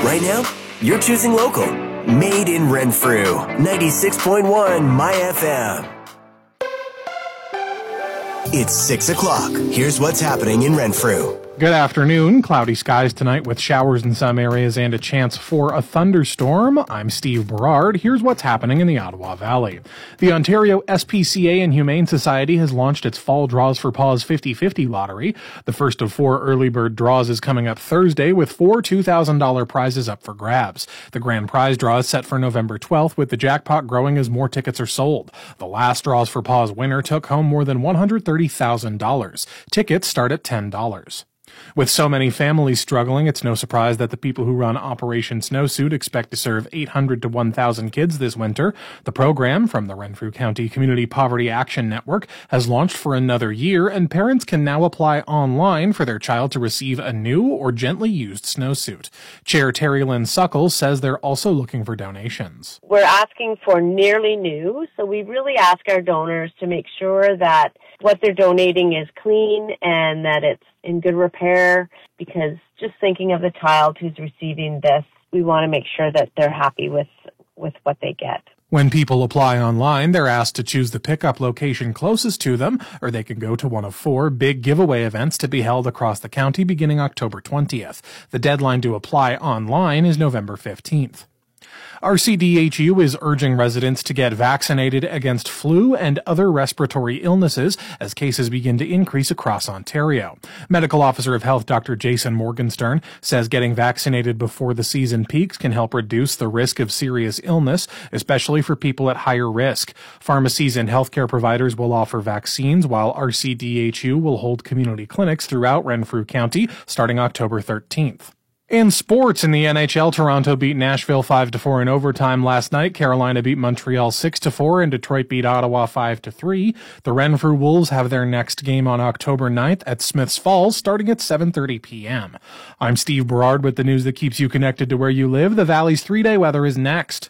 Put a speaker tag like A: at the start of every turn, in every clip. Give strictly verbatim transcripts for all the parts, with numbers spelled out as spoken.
A: Right now, you're choosing local. Made in Renfrew. ninety-six point one My F M. It's six o'clock. Here's what's happening in Renfrew.
B: Good afternoon. Cloudy skies tonight with showers in some areas and a chance for a thunderstorm. I'm Steve Berard. Here's what's happening in the Ottawa Valley. The Ontario S P C A and Humane Society has launched its Fall Draws for Paws fifty fifty lottery. The first of four early bird draws is coming up Thursday with four two thousand dollars prizes up for grabs. The grand prize draw is set for November twelfth, with the jackpot growing as more tickets are sold. The last Draws for Paws winner took home more than one hundred thirty thousand dollars. Tickets start at ten dollars. With so many families struggling, it's no surprise that the people who run Operation Snowsuit expect to serve eight hundred to one thousand kids this winter. The program, from the Renfrew County Community Poverty Action Network, has launched for another year, and parents can now apply online for their child to receive a new or gently used snowsuit. Chair Terry Lynn Suckles says they're also looking for donations.
C: We're asking for nearly new, so we really ask our donors to make sure that what they're donating is clean and that it's in good repair, because just thinking of the child who's receiving this, we want to make sure that they're happy with, with what they get.
B: When people apply online, they're asked to choose the pickup location closest to them, or they can go to one of four big giveaway events to be held across the county beginning October twentieth. The deadline to apply online is November fifteenth. R C D H U is urging residents to get vaccinated against flu and other respiratory illnesses as cases begin to increase across Ontario. Medical Officer of Health Doctor Jason Morgenstern says getting vaccinated before the season peaks can help reduce the risk of serious illness, especially for people at higher risk. Pharmacies and healthcare providers will offer vaccines, while R C D H U will hold community clinics throughout Renfrew County starting October thirteenth. In sports, in the N H L, Toronto beat Nashville five to four in overtime last night. Carolina beat Montreal six to four, and Detroit beat Ottawa five to three. The Renfrew Wolves have their next game on October ninth at Smiths Falls, starting at seven thirty p.m. I'm Steve Berard with the news that keeps you connected to where you live. The Valley's three-day weather is next.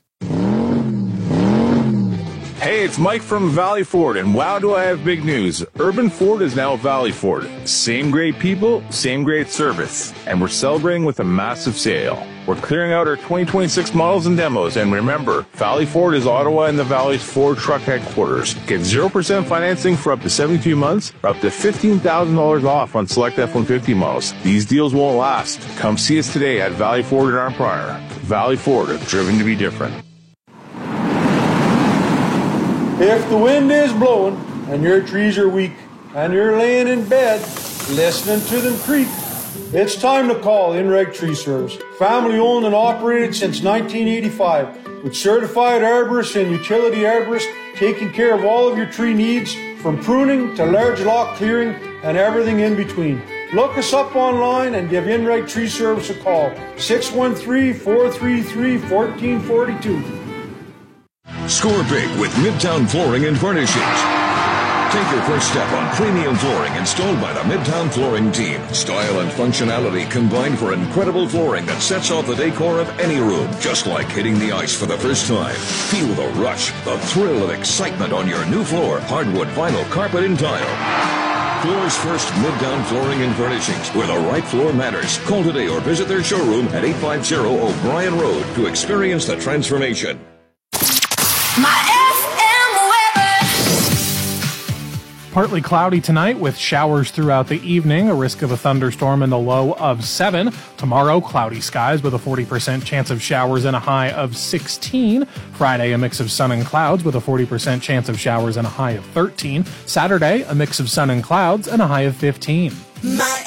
D: Hey, it's Mike from Valley Ford, and wow, do I have big news. Urban Ford is now Valley Ford. Same great people, same great service. And we're celebrating with a massive sale. We're clearing out our twenty twenty-six models and demos, and remember, Valley Ford is Ottawa and the Valley's Ford truck headquarters. Get zero percent financing for up to seventy-two months, or up to fifteen thousand dollars off on select F one fifty models. These deals won't last. Come see us today at Valley Ford in Arnprior. Valley Ford, driven to be different.
E: If the wind is blowing and your trees are weak and you're laying in bed listening to them creak, it's time to call InReg Tree Service. Family owned and operated since nineteen eighty-five, with certified arborists and utility arborists taking care of all of your tree needs, from pruning to large lot clearing and everything in between. Look us up online and give InReg Tree Service a call, six one three, four three three, one four four two.
F: Score big with Midtown Flooring and Furnishings. Take your first step on premium flooring installed by the Midtown Flooring team. Style and functionality combined for incredible flooring that sets off the decor of any room, just like hitting the ice for the first time. Feel the rush, the thrill of excitement on your new floor, hardwood, vinyl, carpet, and tile. Floor's first Midtown Flooring and Furnishings, where the right floor matters. Call today or visit their showroom at eight fifty O'Brien Road to experience the transformation.
G: My F M weather.
B: Partly cloudy tonight with showers throughout the evening, a risk of a thunderstorm and a low of seven. Tomorrow, cloudy skies with a forty percent chance of showers and a high of sixteen. Friday, a mix of sun and clouds with a forty percent chance of showers and a high of thirteen. Saturday, a mix of sun and clouds and a high of fifteen.
G: My